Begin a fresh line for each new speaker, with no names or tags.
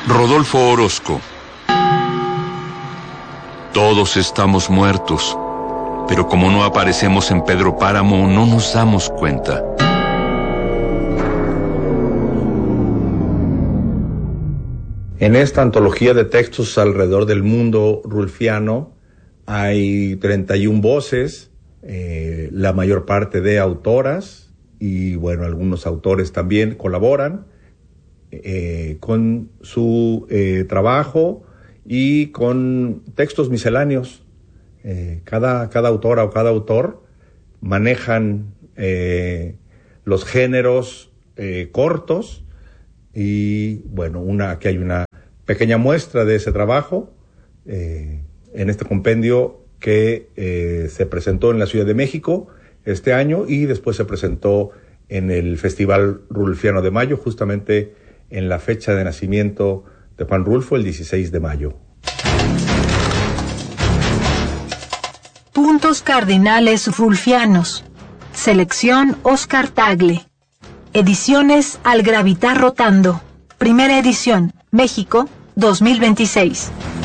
Rodolfo Orozco. Todos estamos muertos, pero como no aparecemos en Pedro Páramo, no nos damos cuenta.
En esta antología de textos alrededor del mundo rulfiano hay 31 voces, la mayor parte de autoras, y bueno, algunos autores también colaboran con su trabajo y con textos misceláneos. Cada autora o cada autor manejan los géneros cortos, y bueno, aquí hay una pequeña muestra de ese trabajo en este compendio que se presentó en la Ciudad de México este año y después se presentó en el Festival Rulfiano de Mayo, justamente en la fecha de nacimiento de Juan Rulfo, el 16 de mayo.
Puntos cardinales rulfianos. Selección Oscar Tagle. Ediciones Al Gravitar Rotando. Primera edición, México, 2026.